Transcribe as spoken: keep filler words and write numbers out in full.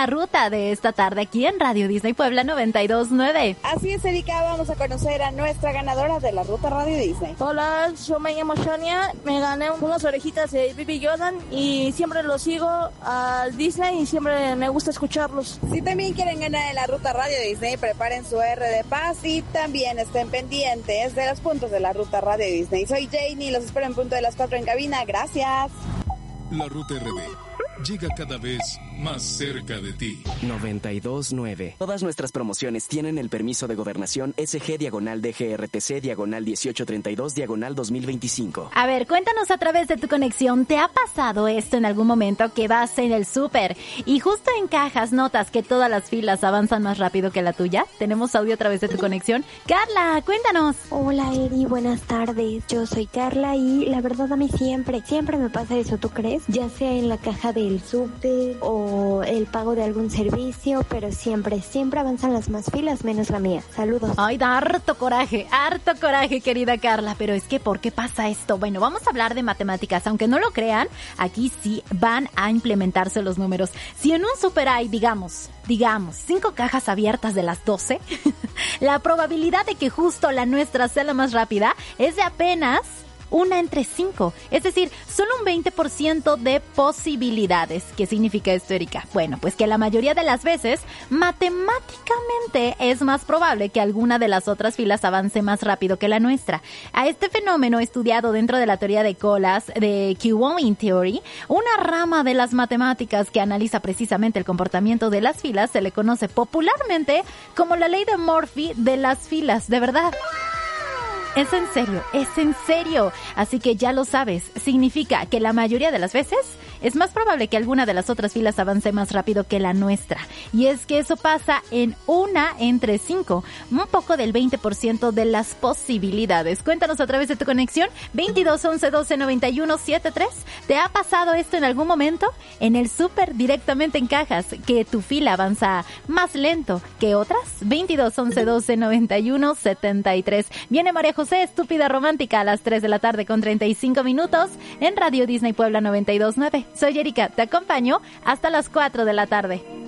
la ruta de esta tarde aquí en Radio Disney Puebla noventa y dos punto nueve. Así es, Erika, vamos a conocer a nuestra ganadora de la ruta Radio Disney. Hola, yo me llamo Shania, me gané unas orejitas de Baby Yoda y siempre los sigo al Disney y siempre me gusta escucharlos. Si también quieren ganar en la ruta Radio Disney, preparen su R de paz y también estén pendientes de los puntos de la ruta Radio Disney. Soy Janie, los espero en punto de las cuatro en cabina. Gracias. La ruta R D llega cada vez más cerca de ti. noventa y dos punto nueve. Todas nuestras promociones tienen el permiso de gobernación S G diagonal D G R T C diagonal dieciocho treinta y dos diagonal dos mil veinticinco. A ver, cuéntanos a través de tu conexión, ¿te ha pasado esto en algún momento que vas en el súper y justo en cajas notas que todas las filas avanzan más rápido que la tuya? Tenemos audio a través de tu conexión. Carla, cuéntanos. Hola Eri, buenas tardes. Yo soy Carla y la verdad a mí siempre, siempre me pasa eso, ¿tú crees? Ya sea en la caja del súper o el pago de algún servicio, pero siempre, siempre avanzan las más filas menos la mía. Saludos. Ay, da harto coraje, harto coraje, querida Carla, pero es que ¿por qué pasa esto? Bueno, vamos a hablar de matemáticas, aunque no lo crean, aquí sí van a implementarse los números. Si en un súper hay, digamos, digamos, cinco cajas abiertas de las doce, la probabilidad de que justo la nuestra sea la más rápida es de apenas una entre cinco, es decir, solo un veinte por ciento de posibilidades. ¿Qué significa esto, Erika? Bueno, pues que la mayoría de las veces, matemáticamente es más probable que alguna de las otras filas avance más rápido que la nuestra. A este fenómeno estudiado dentro de la teoría de colas, de queuing theory, una rama de las matemáticas que analiza precisamente el comportamiento de las filas, se le conoce popularmente como la ley de Murphy de las filas, de verdad. Es en serio, es en serio. Así que ya lo sabes, significa que la mayoría de las veces es más probable que alguna de las otras filas avance más rápido que la nuestra. Y es que eso pasa en una entre cinco, un poco del veinte por ciento de las posibilidades. Cuéntanos a través de tu conexión veintidós once doce noventa y uno setenta y tres. ¿Te ha pasado esto en algún momento? En el súper, directamente en cajas, que tu fila avanza más lento que otras. veintidós once doce noventa y uno setenta y tres. Viene María José, Estúpida Romántica, a las tres de la tarde con treinta y cinco minutos en Radio Disney Puebla noventa y dos punto nueve. Soy Erika, te acompaño hasta las cuatro de la tarde.